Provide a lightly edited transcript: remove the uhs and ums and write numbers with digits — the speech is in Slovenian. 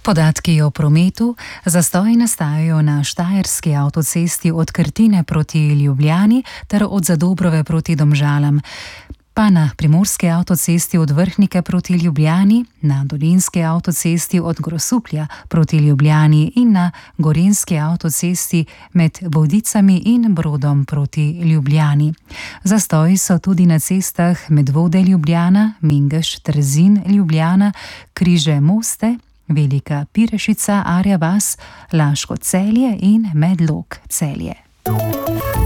Podatki o prometu. Zastoji nastajajo na Štajerski avtocesti od Krtine proti Ljubljani ter od Zadobrove proti Domžalam, pa na Primorski avtocesti od Vrhnike proti Ljubljani, na Dolenjski avtocesti od Grosuplja proti Ljubljani in na Gorenjski avtocesti med Vodicami in Brodom proti Ljubljani. Zastoji so tudi na cestah Medvode Ljubljana, Mengeš Trzin Ljubljana, Križe Moste, Velika Pirešica Arja vas, Laško Celje in Medlog Celje.